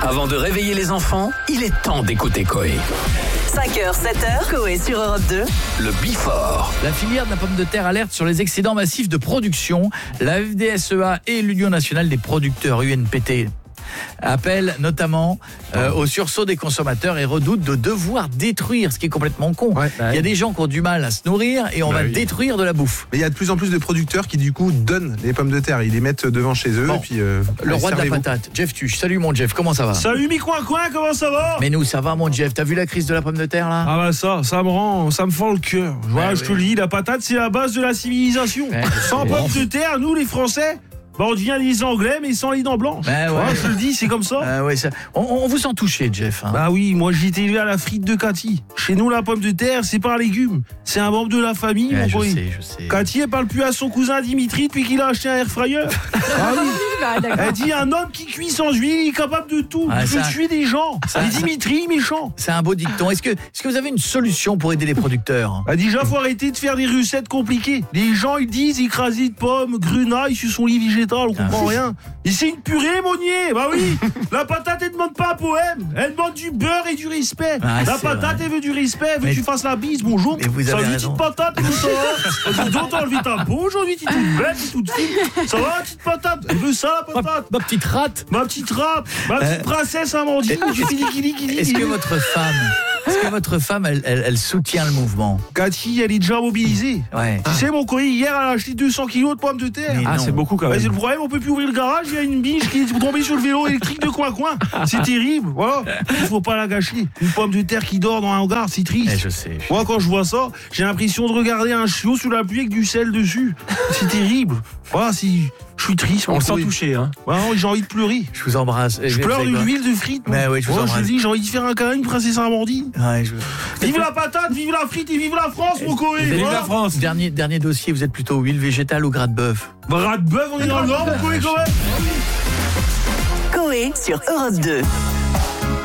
Avant de réveiller les enfants, il est temps d'écouter Coé. 5h, 7h, Coé sur Europe 2. Le Bifort. La filière de la pomme de terre alerte sur les excédents massifs de production. La FDSEA et l'Union nationale des producteurs UNPT appellent notamment au sursaut des consommateurs et redoutent de devoir détruire, ce qui est complètement con. Il y a des gens qui ont du mal à se nourrir et on va détruire de la bouffe. Mais il y a de plus en plus de producteurs qui du coup donnent les pommes de terre, ils les mettent devant chez eux. Bon, et puis, le roi de la patate, Jeff Tuch. Salut mon Jeff, comment ça va? Salut mi coin, comment ça va? Mais nous ça va mon Jeff, t'as vu la crise de la pomme de terre là? Ah bah ça me fend le cœur. Voilà, je te le dis, la patate c'est la base de la civilisation. Sans pommes de terre, nous les Français, bah on devient les Anglais mais sans les dents blanches. Je te le dis, c'est comme ça. On vous sent touché Jeff. Bah oui, moi j'ai été élevé à la frite de Cathy. Chez nous la pomme de terre c'est pas un légume, c'est un membre de la famille. Je sais. Cathy elle parle plus à son cousin Dimitri depuis qu'il a acheté un air fryer. Ah oui. Elle dit un homme qui cuit sans huile il est capable de tout. Il peut tuer des gens. Et Dimitri méchant. C'est un beau dicton. Est-ce que vous avez une solution pour aider les producteurs? Bah déjà faut arrêter de faire des recettes compliquées. Les gens ils disent écrasé de pommes, grenaille sur son lit végétal, on comprend rien. Et c'est une purée Monnier. Bah oui. La patate elle demande pas un poème, elle demande du beurre et du respect. La patate elle veut du respect, elle veut que tu fasses la bise, bonjour. Salut petite patate, comment ça va? Donc t'as enlevé ta peau aujourd'hui, tu es toute belle, tu es toute fine. Ça va petite patate? Elle veut ça la patate? Ma petite rate. Ma petite princesse Amandine, tu fais des Est-ce que votre femme elle soutient le mouvement? Cathy, elle est déjà mobilisée. Tu sais, mon courrier, hier, elle a acheté 200 kilos de pommes de terre. C'est beaucoup quand même. C'est le problème, on peut plus ouvrir le garage, il y a une biche qui est tombée sur le vélo électrique de coin-coin. C'est terrible, voilà. Il faut pas la gâcher. Une pomme de terre qui dort dans un hangar, c'est triste. Je sais. Moi, quand je vois ça, j'ai l'impression de regarder un chiot sous la pluie avec du sel dessus. C'est terrible. Voilà, si... Je suis triste. On le sent touché, hein. Ouais, j'ai envie de pleurer. Je vous embrasse. Je pleure de l'huile de frite. Mais oui, je vous embrasse. Je dis, j'ai envie de faire un câlin, une princesse Amandine. Vive la patate, vive la frite et vive la France, mon Coé. Vive la France. Dernier dossier, vous êtes plutôt huile végétale ou gras de bœuf? Gras de bœuf, on est dans le Nord, mon Coé, quand même. Coé sur Europe 2.